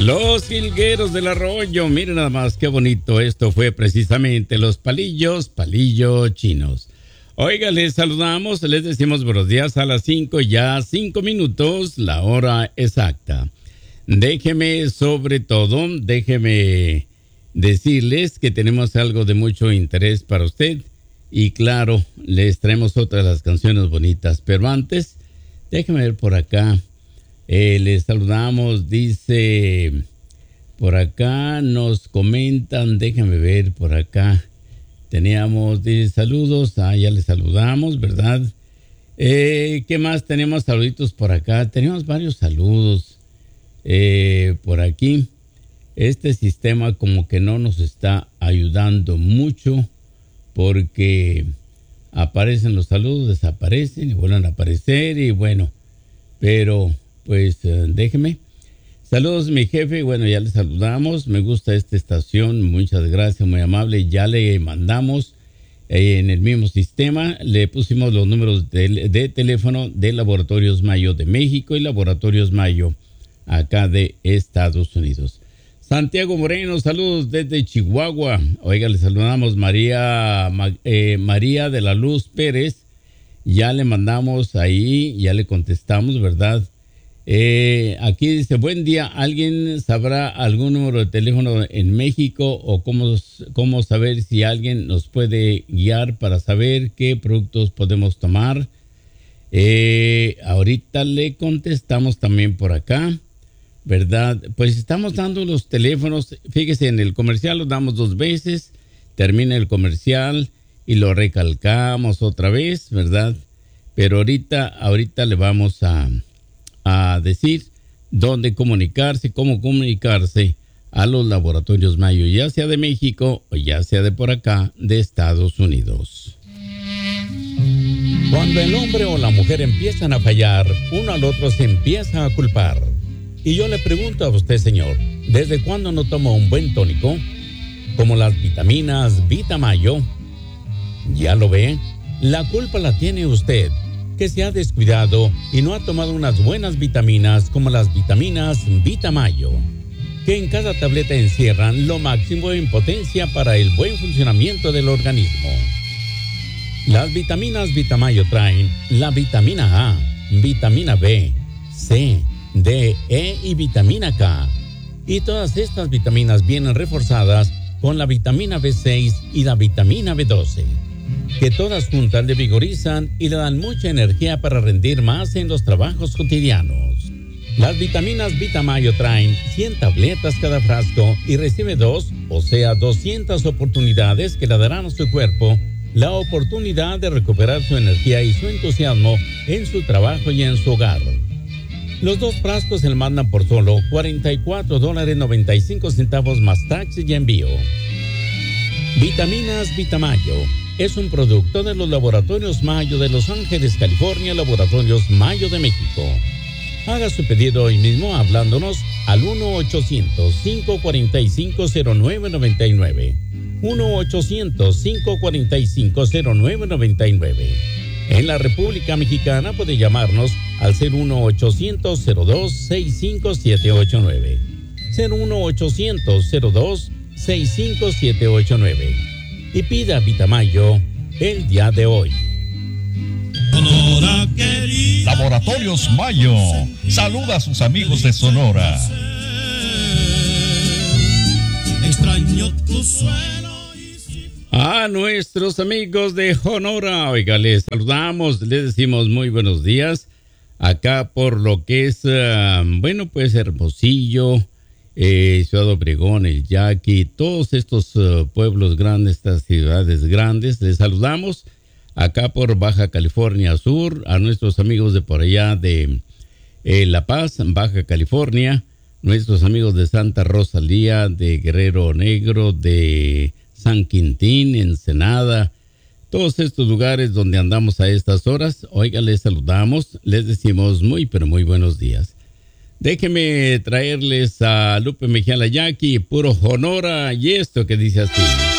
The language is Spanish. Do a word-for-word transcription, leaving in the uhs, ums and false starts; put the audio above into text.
Los Jilgueros del Arroyo, miren nada más qué bonito. Esto fue precisamente Los Palillos, Palillos Chinos. Oiga, les saludamos, les decimos buenos días a las cinco, ya cinco minutos, la hora exacta. Déjeme, sobre todo, déjeme decirles que tenemos algo de mucho interés para usted. Y claro, les traemos otras de las canciones bonitas. Pero antes, déjeme ver por acá. Eh, les saludamos, dice, por acá nos comentan, déjame ver por acá. Teníamos, dice, saludos, ah, ya les saludamos, ¿verdad? Eh, ¿Qué más tenemos? Saluditos por acá. Tenemos varios saludos eh, por aquí. Este sistema como que no nos está ayudando mucho porque aparecen los saludos, desaparecen y vuelven a aparecer y bueno, pero pues uh, déjeme. Saludos mi jefe, bueno, ya le saludamos, me gusta esta estación, muchas gracias, muy amable, ya le mandamos eh, en el mismo sistema, le pusimos los números de, de teléfono de Laboratorios Mayo de México y Laboratorios Mayo acá de Estados Unidos. Santiago Moreno, saludos desde Chihuahua. Oiga, le saludamos María, eh, María de la Luz Pérez. Ya le mandamos ahí, ya le contestamos, ¿verdad? Eh, aquí dice, buen día, ¿alguien sabrá algún número de teléfono en México o cómo, cómo saber si alguien nos puede guiar para saber qué productos podemos tomar? Eh, ahorita le contestamos también por acá, ¿verdad? Pues estamos dando los teléfonos, fíjese, en el comercial los damos dos veces, termina el comercial y lo recalcamos otra vez, ¿verdad? Pero ahorita, ahorita le vamos a, a decir dónde comunicarse, cómo comunicarse a los Laboratorios Mayo, ya sea de México o ya sea de por acá, de Estados Unidos. Cuando el hombre o la mujer empiezan a fallar, uno al otro se empieza a culpar. Y yo le pregunto a usted, señor, ¿desde cuándo no toma un buen tónico? Como las vitaminas Vitamayo. ¿Ya lo ve? La culpa la tiene usted, que se ha descuidado y no ha tomado unas buenas vitaminas como las vitaminas Vitamayo, que en cada tableta encierran lo máximo en potencia para el buen funcionamiento del organismo. Las vitaminas Vitamayo traen la vitamina A, vitamina B, C, D, E y vitamina K. Y todas estas vitaminas vienen reforzadas con la vitamina B seis y la vitamina B doce, que todas juntas le vigorizan y le dan mucha energía para rendir más en los trabajos cotidianos. Las vitaminas Vitamayo traen cien tabletas cada frasco y recibe dos, o sea, doscientas oportunidades que le darán a su cuerpo la oportunidad de recuperar su energía y su entusiasmo en su trabajo y en su hogar. Los dos frascos se le mandan por solo cuarenta y cuatro dólares noventa y cinco centavos más taxes y envío. Vitaminas Vitamayo es un producto de los Laboratorios Mayo de Los Ángeles, California, Laboratorios Mayo de México. Haga su pedido hoy mismo hablándonos al uno ochocientos, cinco cuatro cinco, cero nueve nueve nueve. uno ochocientos, cinco cuatro cinco, cero nueve nueve nueve. En la República Mexicana puede llamarnos al cero uno ochocientos, cero dos, seis cinco siete ocho nueve. cero uno ochocientos, cero dos, seis cinco siete ocho nueve. Y pida Vitamayo el día de hoy. Laboratorios Mayo saluda a sus amigos de Sonora. Extraño tu suelo. A nuestros amigos de Sonora, oiga, les saludamos, les decimos muy buenos días. Acá por lo que es, uh, bueno, pues Hermosillo, eh, Ciudad Obregón, El Yaqui, todos estos uh, pueblos grandes, estas ciudades grandes, les saludamos. Acá por Baja California Sur, a nuestros amigos de por allá de eh, La Paz, Baja California, nuestros amigos de Santa Rosalía, de Guerrero Negro, de San Quintín, Ensenada, todos estos lugares donde andamos a estas horas. Oiga, les saludamos, les decimos muy, pero muy buenos días. Déjenme traerles a Lupe Mejía La Yaqui, puro Sonora, y esto que dice así.